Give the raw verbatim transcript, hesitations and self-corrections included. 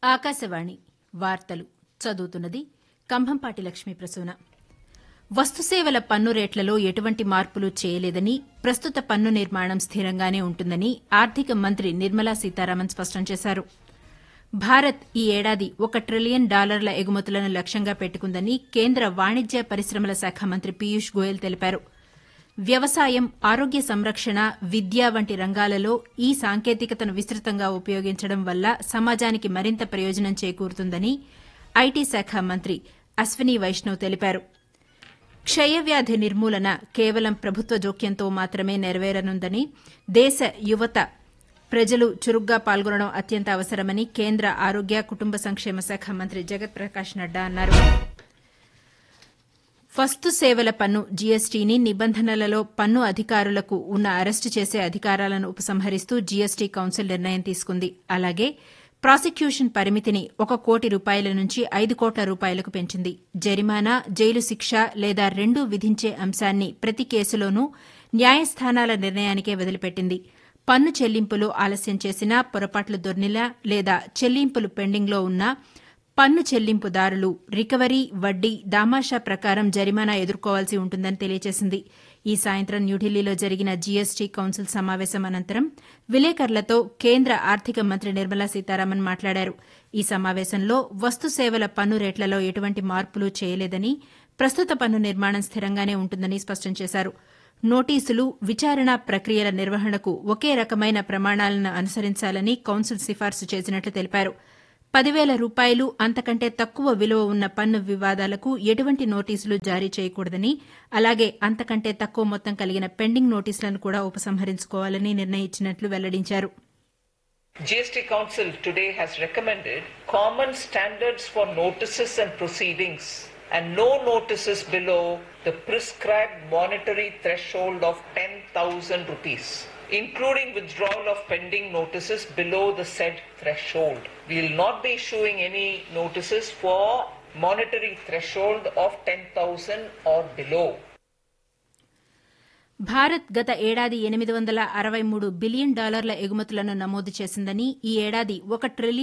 ఆకాశవాణి వార్తలు చదువుతున్నది కంభంపాటి లక్ష్మీ ప్రసూన. వస్తుసేవల పన్ను రేట్లలో ఎటువంటి మార్పులు చేయలేదని, ప్రస్తుత పన్ను నిర్మాణం స్థిరంగానే ఉంటుందని ఆర్థిక మంత్రి నిర్మలా సీతారామన్ స్పష్టం చేశారు. భారత్ ఈ ఏడాది ఒక ట్రిలియన్ డాలర్ల ఎగుమతులను లక్ష్యంగా పెట్టుకుందని కేంద్ర వాణిజ్య పరిశ్రమల శాఖ మంత్రి పీయూష్ గోయల్ తెలిపారు. వ్యవసాయం, ఆరోగ్య సంరక్షణ, విద్య వంటి రంగాలలో ఈ సాంకేతికతను విస్తృతంగా ఉపయోగించడం వల్ల సమాజానికి మరింత ప్రయోజనం చేకూరుతుందని ఐటీ శాఖ మంత్రి అశ్విని వైష్ణవ్ తెలిపారు. క్షయవ్యాధి నిర్మూలన కేవలం ప్రభుత్వ జోక్యంతో మాత్రమే నెరవేరనుందని, దేశ యువత ప్రజలు చురుగ్గా పాల్గొనడం అత్యంత అవసరమని కేంద్ర ఆరోగ్య, కుటుంబ సంక్షేమ శాఖ మంత్రి జగత్ ప్రకాష్ నడ్డా అన్నారు. వస్తు సేవల పన్ను జీఎస్టీని నిబంధనలలో పన్ను అధికారులకు ఉన్న అరెస్టు చేసే అధికారాలను ఉపసంహరిస్తూ జీఎస్టీ కౌన్సిల్ నిర్ణయం తీసుకుంది. అలాగే ప్రాసిక్యూషన్ పరిమితిని ఒక కోటి రూపాయల నుంచి ఐదు కోట్ల రూపాయలకు పెంచింది. జరిమానా, జైలు శిక్ష లేదా రెండూ విధించే అంశాన్ని ప్రతి కేసులోనూ న్యాయస్థానాల నిర్ణయానికే వదిలిపెట్టింది. పన్ను చెల్లింపులు ఆలస్యం చేసినా, పొరపాట్లు దొర్లినా లేదా చెల్లింపులు పెండింగ్లో ఉన్నా పన్ను చెల్లింపుదారులు రికవరీ, వడ్డీ, దామాషా ప్రకారం జరిమానా ఎదుర్కోవాల్సి ఉంటుందని తెలియజేసింది. ఈ సాయంత్రం న్యూఢిల్లీలో జరిగిన జీఎస్టీ కౌన్సిల్ సమావేశం అనంతరం విలేకరులతో కేంద్ర ఆర్థిక మంత్రి నిర్మలా సీతారామన్ మాట్లాడారు. ఈ సమావేశంలో వస్తు సేవల పన్ను రేట్లలో ఎటువంటి మార్పులు చేయలేదని, ప్రస్తుత పన్ను నిర్మాణం స్థిరంగానే ఉంటుందని స్పష్టం చేశారు. నోటీసులు, విచారణ ప్రక్రియల నిర్వహణకు ఒకే రకమైన ప్రమాణాలను అనుసరించాలని కౌన్సిల్ సిఫార్సు చేసినట్లు తెలిపారు. పదివేల రూపాయలు అంతకంటే తక్కువ విలువ ఉన్న పన్ను వివాదాలకు ఎటువంటి నోటీసులు జారీ చేయకూడదని, అలాగే అంతకంటే తక్కువ మొత్తం కలిగిన పెండింగ్ నోటీసులను కూడా ఉపసంహరించుకోవాలని నిర్ణయించినట్లు వెల్లడించారు. G S T Council today has recommended common standards for notices and proceedings and no notices below the prescribed monetary threshold of ten thousand rupees, including withdrawal of pending notices below the said threshold. We will not be issuing any notices for monetary threshold of ten thousand or below. Bharat గత ఏడాది ఎనిమిది వందల అరవై మూడు billion డాలర్ల ఎగుమతులను నమోదు చేసిందని, ఈ ఏడాది ఒక ట్రిలియన్